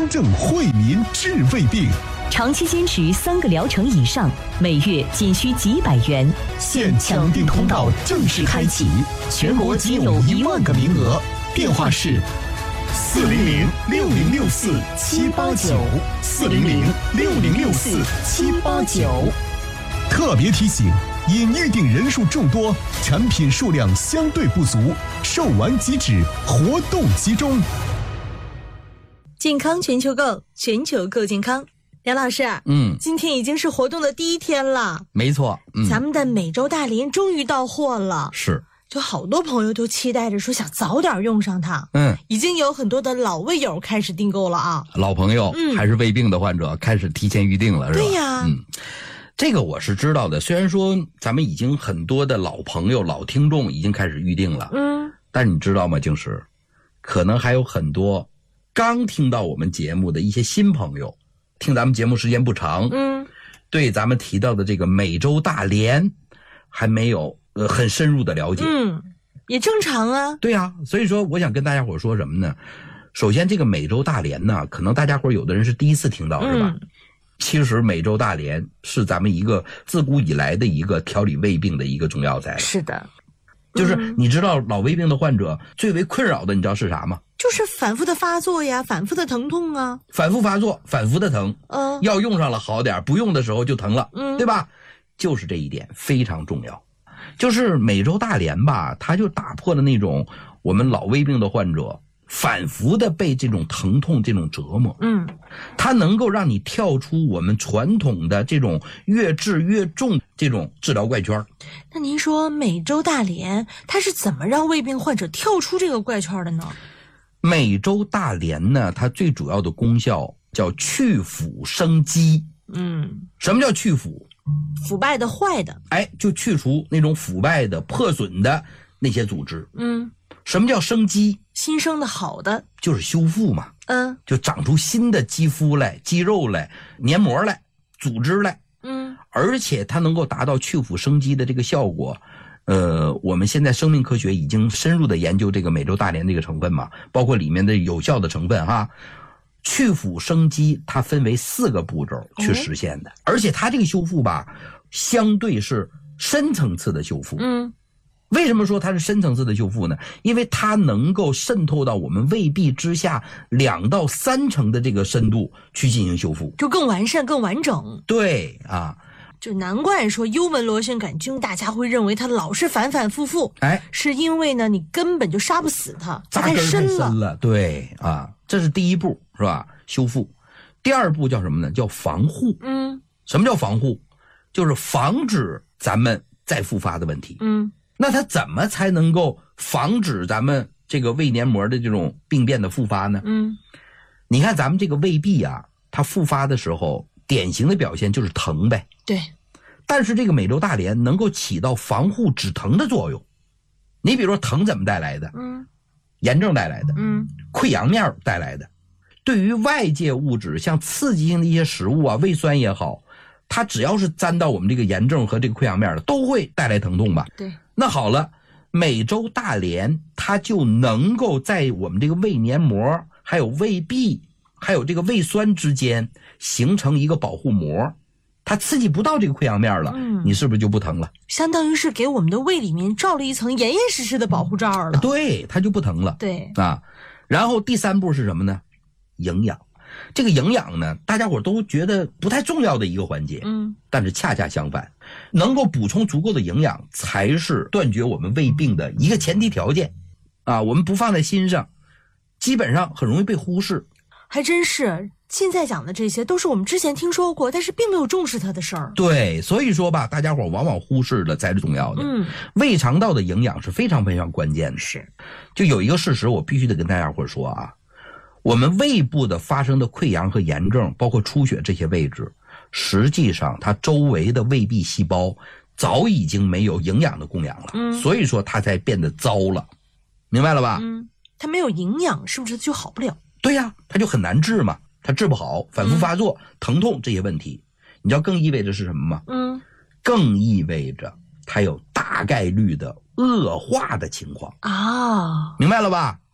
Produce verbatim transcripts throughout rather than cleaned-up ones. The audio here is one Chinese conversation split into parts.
真正惠民治胃病。 长期坚持三个疗程以上，每月仅需几百元。 现抢订通道正式开启，全国仅有一万个名额。电话是四零零六零六四七八九，四零零六零六四七八九。特别提醒：因预订人数众多，产品数量相对不足，售完即止，活动集中。 健康全球购，全球购健康。梁老师， 嗯， 今天已经是活动的第一天了， 没错，嗯， 咱们的美洲大莲终于到货了， 是， 就好多朋友都期待着说想早点用上它， 嗯， 已经有很多的老胃友开始订购了啊， 老朋友，嗯，还是胃病的患者开始提前预定了，是吧？ 对呀， 嗯，这个我是知道的，虽然说咱们已经很多的老朋友、老听众已经开始预定了， 嗯， 但是你知道吗，静石，可能还有很多刚听到我们节目的一些新朋友。听咱们节目时间不长， 嗯， 对咱们提到的这个美洲大莲还没有呃很深入的了解， 嗯，也正常啊。 对啊，所以说我想跟大家伙说什么呢？首先，这个美洲大莲呢，可能大家伙有的人是第一次听到，是吧？ 嗯， 其实美洲大莲是咱们一个自古以来的一个调理胃病的一个中药材。 是的， 就是你知道老胃病的患者最为困扰的，你知道是啥吗？ 就是反复的发作呀，反复的疼痛啊， 反复发作，反复的疼， 嗯、呃， 要用上了好点，不用的时候就疼了， 嗯， 对吧？就是这一点非常重要。就是美洲大莲吧，它就打破了那种我们老胃病的患者反复的被这种疼痛这种折磨， 嗯， 它能够让你跳出我们传统的这种越治越重这种治疗怪圈。 那您说美洲大莲它是怎么让胃病患者跳出这个怪圈的呢？ 美洲大莲呢，它最主要的功效叫去腐生肌。 嗯， 什么叫去腐？ 腐败的、坏的。 哎，就去除那种腐败的、破损的那些组织。 嗯， 什么叫生肌？ 新生的、好的， 就是修复嘛。 嗯， 就长出新的肌肤来、肌肉来、黏膜来、组织来。 嗯， 而且它能够达到去腐生肌的这个效果。呃，我们现在生命科学已经深入的研究这个美洲大莲这个成分嘛，包括里面的有效的成分哈。去腐生肌它分为四个步骤去实现的，哦、而且它这个修复吧，相对是深层次的修复。 嗯， 为什么说它是深层次的修复呢？因为它能够渗透到我们胃壁之下两到三成的这个深度去进行修复， 就更完善、更完整。 对啊。 就难怪说幽门螺旋杆菌大家会认为它老是反反复复， 哎， 是因为呢你根本就杀不死它，它太深了。 太深了，对啊，这是第一步，是吧？修复。第二步叫什么呢？叫防护。 嗯， 什么叫防护？就是防止咱们再复发的问题。 嗯， 那它怎么才能够防止咱们这个胃黏膜的这种病变的复发呢？ 嗯， 你看咱们这个胃壁啊，它复发的时候，典型的表现就是疼呗。 对， 但是这个美洲大莲能够起到防护止疼的作用。你比如说疼怎么带来的？ 嗯， 炎症带来的， 嗯， 溃疡面带来的。对于外界物质，像刺激性的一些食物啊，胃酸也好，它只要是沾到我们这个炎症和这个溃疡面的，都会带来疼痛吧？ 对。 那好了，美洲大莲它就能够在我们这个胃黏膜、还有胃壁、还有这个胃酸之间形成一个保护膜。它刺激不到这个溃疡面了，嗯，你是不是就不疼了？ 相当于是给我们的胃里面罩了一层严严实实的保护罩了。 对，它就不疼了。 对啊，然后第三步是什么呢？营养。这个营养呢，大家伙都觉得不太重要的一个环节， 嗯， 但是恰恰相反，能够补充足够的营养，才是断绝我们胃病的一个前提条件。啊，我们不放在心上，基本上很容易被忽视。 还真是。现在讲的这些都是我们之前听说过，但是并没有重视它的事儿。 对，所以说吧，大家伙往往忽视了才是重要的。 嗯， 胃肠道的营养是非常非常关键的。 是， 就有一个事实，我必须得跟大家伙说啊，我们胃部的发生的溃疡和炎症，包括出血这些位置，实际上它周围的胃壁细胞早已经没有营养的供养了。 嗯， 所以说它才变得糟了，明白了吧？ 嗯，它没有营养，是不是就好不了？ 对呀、啊，它就很难治嘛。它治不好，反复发作、嗯、疼痛这些问题，你知道更意味着是什么吗？ 嗯， 更意味着它有大概率的恶化的情况啊， 明白了吧？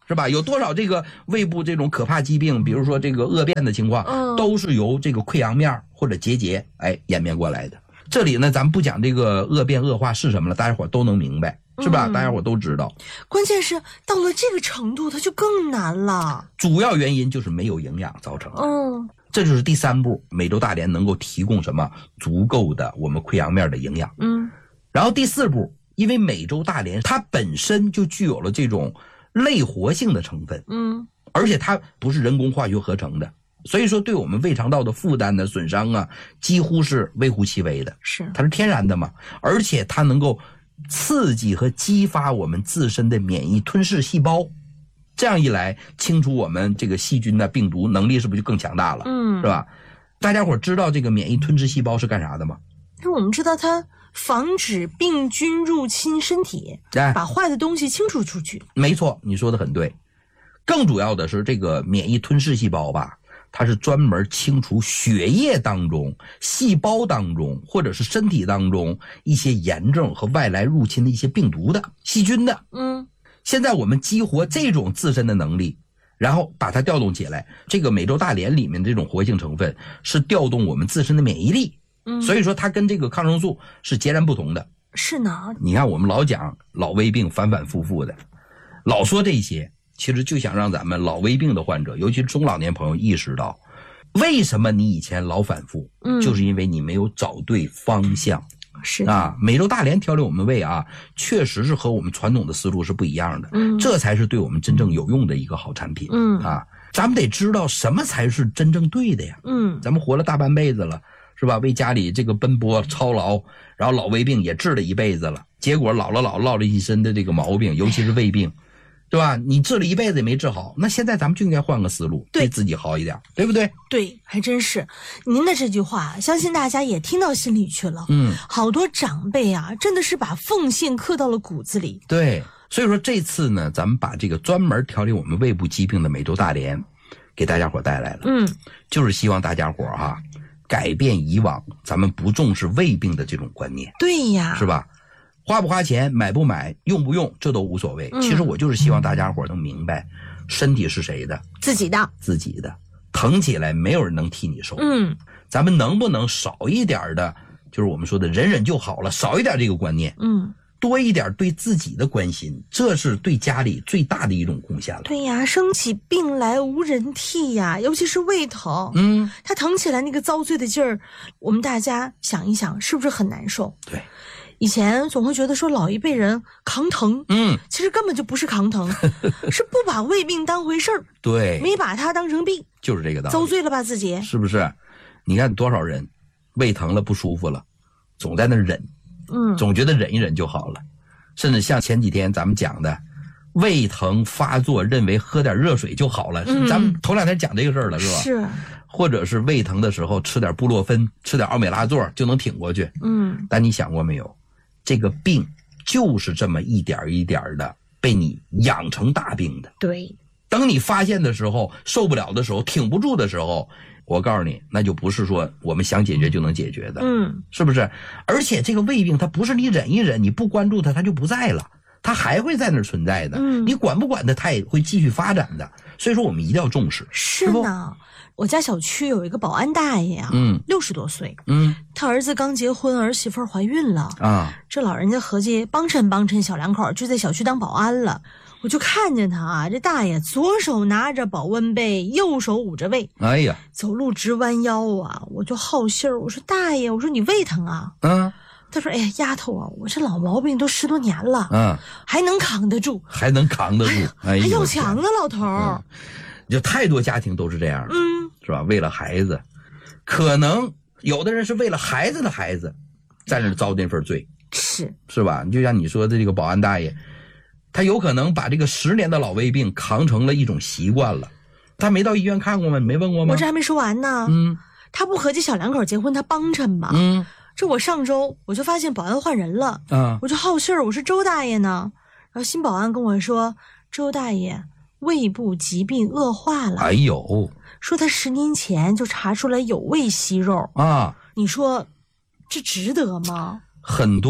是吧？有多少这个胃部这种可怕疾病，比如说这个恶变的情况， 嗯、 都是由这个溃疡面或者结节哎演变过来的。这里呢，咱们不讲这个恶变恶化是什么了，大家伙都能明白，是吧？嗯、大家伙都知道。 关键是到了这个程度，它就更难了。 主要原因就是没有营养造成的。 嗯， 这就是第三步，美洲大莲能够提供什么足够的我们溃疡面的营养。 嗯， 然后第四步，因为美洲大莲它本身就具有了这种类活性的成分， 嗯， 而且它不是人工化学合成的。所以说对我们胃肠道的负担的损伤啊，几乎是微乎其微的。 是， 它是天然的嘛，而且它能够刺激和激发我们自身的免疫吞噬细胞，这样一来，清除我们这个细菌的病毒能力是不是就更强大了？ 嗯， 是吧？大家伙知道这个免疫吞噬细胞是干啥的吗？ 那我们知道它防止病菌入侵身体， 哎， 把坏的东西清除出去。 没错，你说的很对。更主要的是这个免疫吞噬细胞吧，它是专门清除血液当中、细胞当中或者是身体当中一些炎症和外来入侵的一些病毒的、细菌的。 嗯， 现在我们激活这种自身的能力，然后把它调动起来。这个美洲大莲里面的这种活性成分是调动我们自身的免疫力。 嗯， 所以说它跟这个抗生素是截然不同的。 是呢。 你看我们老讲老胃病反反复复的，老说这些，其实就想让咱们老胃病的患者，尤其是中老年朋友意识到，为什么你以前老反复， 嗯， 就是因为你没有找对方向。 是啊，美洲大莲调理我们胃啊，确实是和我们传统的思路是不一样的。 嗯， 这才是对我们真正有用的一个好产品。 嗯啊，咱们得知道什么才是真正对的呀。 嗯， 咱们活了大半辈子了，是吧？为家里这个奔波操劳，然后老胃病也治了一辈子了，结果老了老落了一身的这个毛病，尤其是胃病。对吧？你治了一辈子也没治好，那现在咱们就应该换个思路，对自己好一点，对不对？ 对，还真是。您的这句话，相信大家也听到心里去了。 嗯， 好多长辈啊，真的是把奉献刻到了骨子里。 对，所以说这次呢，咱们把这个专门调理我们胃部疾病的美洲大莲给大家伙带来了。 嗯， 就是希望大家伙哈、啊，改变以往咱们不重视胃病的这种观念。 对呀， 是吧？花不花钱，买不买，用不用，这都无所谓。 嗯、 其实我就是希望大家伙能明白，身体是谁的？ 自己的， 自己的。疼起来没有人能替你受。 嗯， 咱们能不能少一点的，就是我们说的忍忍就好了，少一点这个观念。 嗯， 多一点对自己的关心，这是对家里最大的一种贡献了。 对呀，生起病来无人替呀，尤其是胃疼。 嗯， 他疼起来那个遭罪的劲儿，我们大家想一想，是不是很难受？ 对。 以前总会觉得说老一辈人扛疼， 嗯， 其实根本就不是扛疼，是不把胃病当回事儿， 对， 没把它当成病， 就是这个道理， 遭罪了吧自己， 是不是？你看多少人胃疼了不舒服了，总在那忍， 嗯， 总觉得忍一忍就好了，甚至像前几天咱们讲的，胃疼发作认为喝点热水就好了，嗯、咱们头两天讲这个事儿了，是吧？ 是。 或者是胃疼的时候吃点布洛芬，吃点奥美拉唑就能挺过去， 嗯， 但你想过没有？这个病就是这么一点一点的被你养成大病的。 对， 等你发现的时候，受不了的时候，挺不住的时候，我告诉你，那就不是说我们想解决就能解决的。 嗯， 是不是？而且这个胃病它不是你忍一忍，你不关注它，它就不在了，它还会在那儿存在的。 嗯， 你管不管它，它也会继续发展的。所以说我们一定要重视。 是呢。我家小区有一个保安大爷啊， 嗯， 六十多岁， 嗯， 他儿子刚结婚，儿媳妇怀孕了啊， 这老人家合计帮衬帮衬小两口，就在小区当保安了。我就看见他啊，这大爷左手拿着保温杯，右手捂着胃， 哎呀， 走路直弯腰啊，我就好信儿，我说大爷，我说你胃疼啊？ 嗯， 他说哎呀，丫头啊，我这老毛病都十多年了， 嗯， 还能扛得住， 还能扛得住，哎呀， 还要强呢，老头儿。 嗯，就太多家庭都是这样的， 嗯， 是吧？为了孩子，可能有的人是为了孩子的孩子，在那遭那份罪， 是是吧？就像你说的这个保安大爷，他有可能把这个十年的老胃病扛成了一种习惯了。他没到医院看过吗？你没问过吗？ 我这还没说完呢。 嗯， 他不合计小两口结婚，他帮衬吗？ 嗯， 这我上周我就发现保安换人了， 啊， 我就好信儿，我说周大爷呢？然后新保安跟我说，周大爷胃部疾病恶化了， 哎呦， 说他十年前就查出来有胃息肉啊， 你说这值得吗？ 很多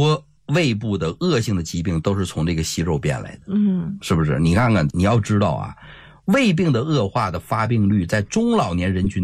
胃部的恶性的疾病都是从这个息肉变来的， 嗯， 是不是？你看看，你要知道啊，胃病的恶化的发病率在中老年人群